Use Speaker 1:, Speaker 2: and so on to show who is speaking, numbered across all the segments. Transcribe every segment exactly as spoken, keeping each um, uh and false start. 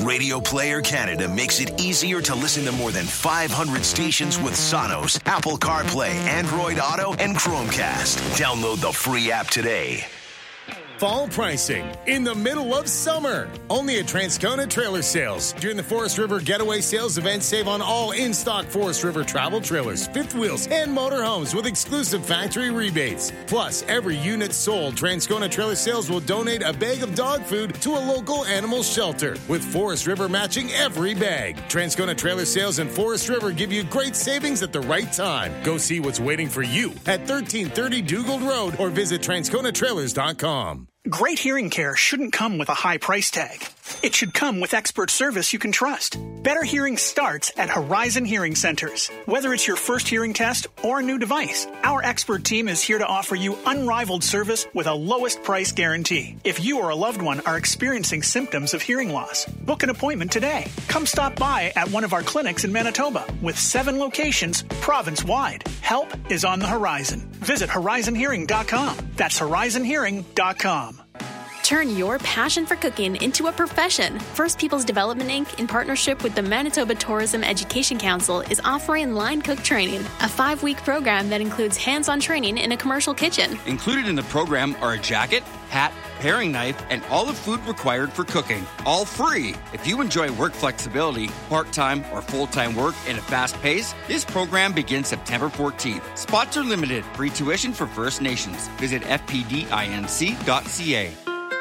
Speaker 1: Radio Player Canada makes it easier to listen to more than five hundred stations with Sonos, Apple CarPlay, Android Auto, and Chromecast. Download the free app today.
Speaker 2: Fall pricing in the middle of summer. Only at Transcona Trailer Sales. During the Forest River Getaway Sales event, save on all in-stock Forest River travel trailers, fifth wheels, and motorhomes with exclusive factory rebates. Plus, every unit sold, Transcona Trailer Sales will donate a bag of dog food to a local animal shelter, with Forest River matching every bag. Transcona Trailer Sales and Forest River give you great savings at the right time. Go see what's waiting for you at thirteen thirty Dugald Road or visit transcona trailers dot com.
Speaker 3: Great hearing care shouldn't come with a high price tag. It should come with expert service you can trust. Better hearing starts at Horizon Hearing Centers. Whether it's your first hearing test or a new device, our expert team is here to offer you unrivaled service with a lowest price guarantee. If you or a loved one are experiencing symptoms of hearing loss, book an appointment today. Come stop by at one of our clinics in Manitoba with seven locations province-wide. Help is on the horizon. Visit horizon hearing dot com. That's horizon hearing dot com.
Speaker 4: Turn your passion for cooking into a profession. First Peoples Development Incorporated, in partnership with the Manitoba Tourism Education Council, is offering Line Cook Training, a five-week program that includes hands-on training in a commercial kitchen.
Speaker 5: Included in the program are a jacket, hat, paring knife, and all the food required for cooking. All free. If you enjoy work flexibility, part-time or full-time work in a fast pace, this program begins September fourteenth. Spots are limited. Free tuition for First Nations. Visit f p d inc dot c a.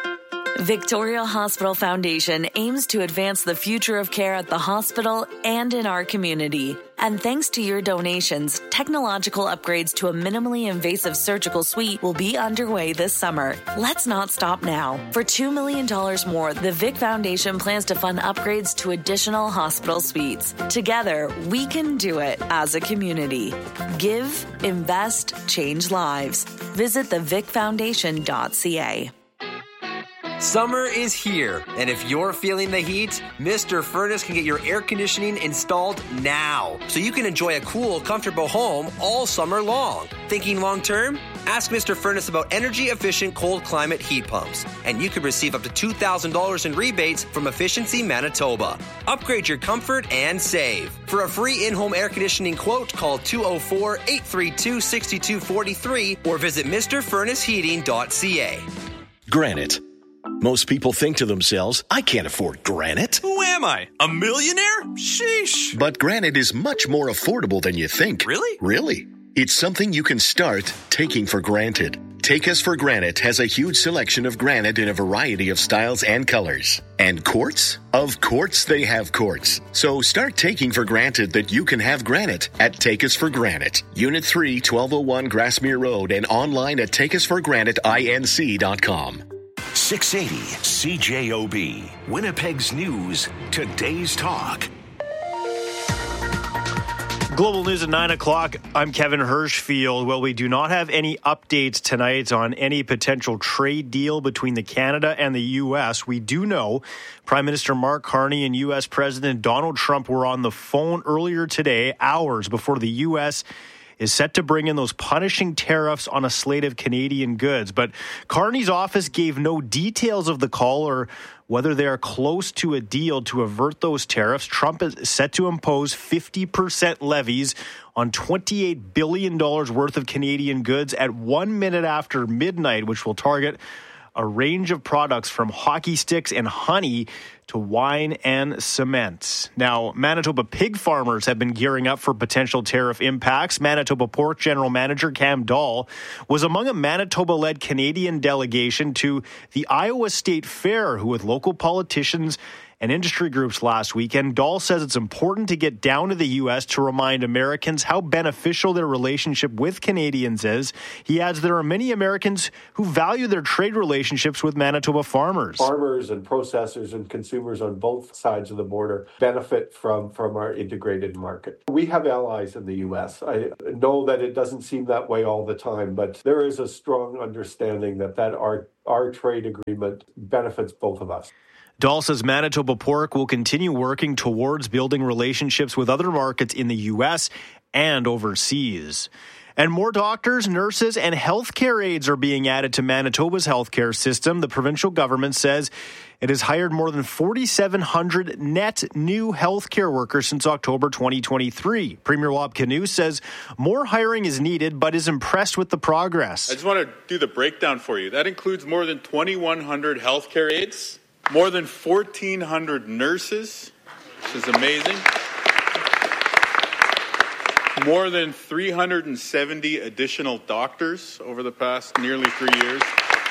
Speaker 6: Victoria Hospital Foundation aims to advance the future of care at the hospital and in our community. And thanks to your donations, technological upgrades to a minimally invasive surgical suite will be underway this summer. Let's not stop now. For two million dollars more, the Vic Foundation plans to fund upgrades to additional hospital suites. Together, we can do it as a community. Give, invest, change lives. Visit the vic foundation dot c a.
Speaker 7: Summer is here, and if you're feeling the heat, Mister Furnace can get your air conditioning installed now, so you can enjoy a cool, comfortable home all summer long. Thinking long term? Ask Mister Furnace about energy-efficient cold climate heat pumps, and you could receive up to two thousand dollars in rebates from Efficiency Manitoba. Upgrade your comfort and save. For a free in-home air conditioning quote, call two oh four, eight three two, six two four three or visit mister furnace heating dot c a.
Speaker 8: Granite. Most people think to themselves, I can't afford granite.
Speaker 9: Who am I? A millionaire? Sheesh.
Speaker 8: But granite is much more affordable than you think.
Speaker 9: Really?
Speaker 8: Really. It's something you can start taking for granted. Take Us for Granite has a huge selection of granite in a variety of styles and colors. And quartz? Of course they have quartz. So start taking for granted that you can have granite at Take Us for Granite. Unit three, twelve oh one Grassmere Road, and online at take us for granite inc dot com.
Speaker 1: six eighty C J O B, Winnipeg's News, Today's Talk.
Speaker 10: Global News at nine o'clock. I'm Kevin Hirschfield. Well, we do not have any updates tonight on any potential trade deal between the Canada and the U S. We do know Prime Minister Mark Carney and U S President Donald Trump were on the phone earlier today, hours before the U S is set to bring in those punishing tariffs on a slate of Canadian goods. But Carney's office gave no details of the call or whether they are close to a deal to avert those tariffs. Trump is set to impose fifty percent levies on twenty-eight billion dollars worth of Canadian goods at one minute after midnight, which will target a range of products from hockey sticks and honey to wine and cement. Now, Manitoba pig farmers have been gearing up for potential tariff impacts. Manitoba Pork General Manager Cam Dahl was among a Manitoba-led Canadian delegation to the Iowa State Fair, who with local politicians and industry groups last weekend. Dahl says it's important to get down to the U S to remind Americans how beneficial their relationship with Canadians is. He adds there are many Americans who value their trade relationships with Manitoba farmers.
Speaker 11: Farmers and processors and consumers on both sides of the border benefit from, from our integrated market. We have allies in the U S. I know that it doesn't seem that way all the time, but there is a strong understanding that, that our, our trade agreement benefits both of us.
Speaker 10: Dahl says Manitoba Pork will continue working towards building relationships with other markets in the U S and overseas. And more doctors, nurses, and healthcare aides are being added to Manitoba's healthcare system. The provincial government says it has hired more than forty-seven hundred net new healthcare workers since October twenty twenty-three. Premier Wab Kinew says more hiring is needed, but is impressed with the progress.
Speaker 12: I just want to do the breakdown for you. That includes more than twenty-one hundred healthcare aides, more than fourteen hundred nurses, which is amazing. More than three hundred seventy additional doctors over the past nearly three years.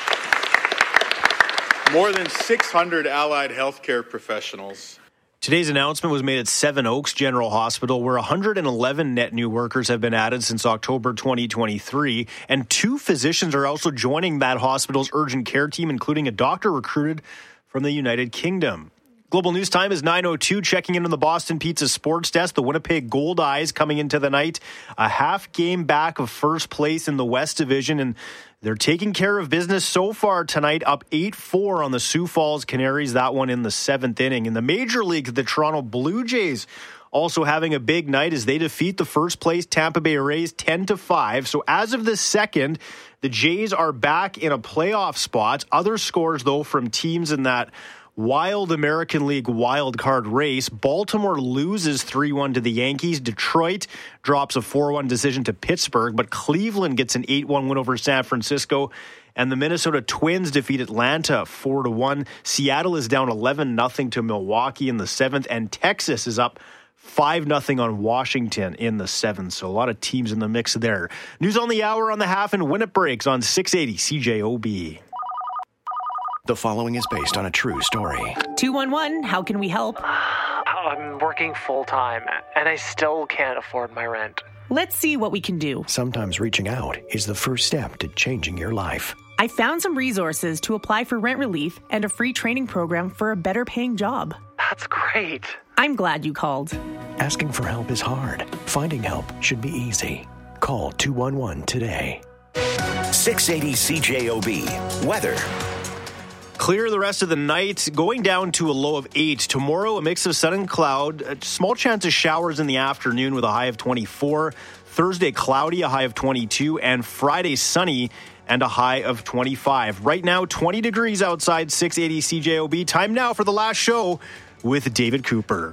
Speaker 12: More than six hundred allied healthcare professionals.
Speaker 10: Today's announcement was made at Seven Oaks General Hospital, where one hundred eleven net new workers have been added since October twenty twenty-three, and two physicians are also joining that hospital's urgent care team, including a doctor recruited from the United Kingdom. Global News Time is nine oh two, checking in on the Boston Pizza Sports Desk. The Winnipeg Gold Eyes coming into the night, a half game back of first place in the West Division, and they're taking care of business so far tonight, up eight four on the Sioux Falls Canaries, that one in the seventh inning. In the Major League, the Toronto Blue Jays also having a big night as they defeat the first place Tampa Bay Rays ten to five. So as of the second, the Jays are back in a playoff spot. Other scores, though, from teams in that wild American League wild card race. Baltimore loses three one to the Yankees. Detroit drops a four one decision to Pittsburgh, but Cleveland gets an eight one win over San Francisco. And the Minnesota Twins defeat Atlanta four to one. Seattle is down eleven nothing to Milwaukee in the seventh, and Texas is up five nothing on Washington in the seventh. So a lot of teams in the mix there. News on the hour, on the half, and when it breaks on six eighty C J O B.
Speaker 13: The following is based on a true story.
Speaker 14: two one one, how can we help?
Speaker 15: I'm working full-time, and I still can't afford my rent.
Speaker 14: Let's see what we can do.
Speaker 13: Sometimes reaching out is the first step to changing your life.
Speaker 14: I found some resources to apply for rent relief and a free training program for a better-paying job.
Speaker 15: That's great.
Speaker 14: I'm glad you called.
Speaker 13: Asking for help is hard. Finding help should be easy. Call two one one today.
Speaker 1: six eighty C J O B. Weather.
Speaker 10: Clear the rest of the night, going down to a low of eight. Tomorrow, a mix of sun and cloud. A small chance of showers in the afternoon with a high of twenty-four. Thursday, cloudy, a high of twenty-two. And Friday, sunny and a high of twenty-five. Right now, twenty degrees outside, six eighty C J O B. Time now for the last show with David Cooper.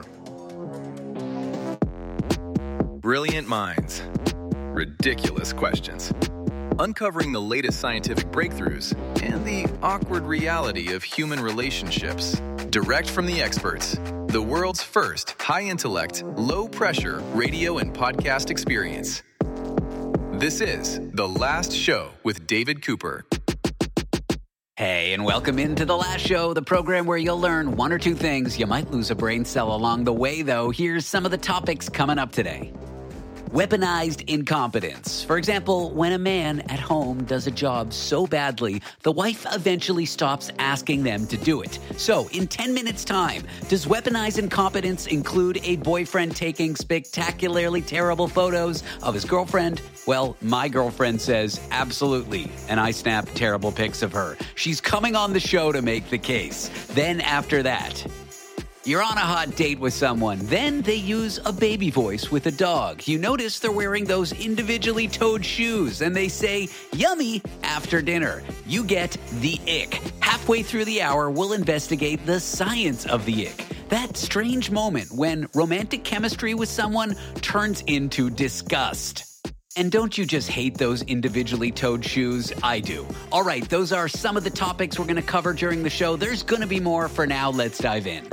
Speaker 16: Brilliant minds. Ridiculous questions. Uncovering the latest scientific breakthroughs and the awkward reality of human relationships. Direct from the experts. The world's first high-intellect, low-pressure radio and podcast experience. This is The Last Show with David Cooper.
Speaker 17: Hey, and welcome into The Last Show, the program where you'll learn one or two things. You might lose a brain cell along the way, though. Here's some of the topics coming up today. Weaponized incompetence. For example, when a man at home does a job so badly, the wife eventually stops asking them to do it. So, in ten minutes' time, does weaponized incompetence include a boyfriend taking spectacularly terrible photos of his girlfriend? Well, my girlfriend says absolutely, and I snap terrible pics of her. She's coming on the show to make the case. Then after that, you're on a hot date with someone. Then they use a baby voice with a dog. You notice they're wearing those individually toed shoes, and they say, yummy, after dinner. You get the ick. Halfway through the hour, we'll investigate the science of the ick. That strange moment when romantic chemistry with someone turns into disgust. And don't you just hate those individually toed shoes? I do. All right, those are some of the topics we're going to cover during the show. There's going to be more. For now, let's dive in.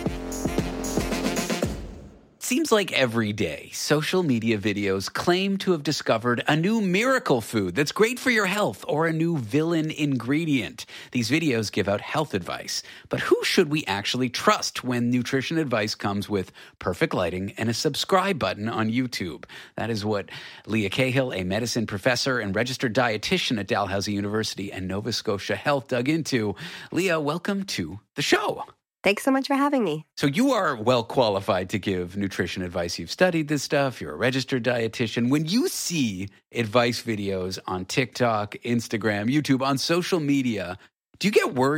Speaker 17: Seems like every day, social media videos claim to have discovered a new miracle food that's great for your health or a new villain ingredient. These videos give out health advice. But who should we actually trust when nutrition advice comes with perfect lighting and a subscribe button on YouTube? That is what Leah Cahill, a medicine professor and registered dietitian at Dalhousie University and Nova Scotia Health, dug into. Leah, welcome to the show.
Speaker 18: Thanks so much for having me.
Speaker 17: So you are well qualified to give nutrition advice. You've studied this stuff. You're a registered dietitian. When you see advice videos on TikTok, Instagram, YouTube, on social media, do you get worried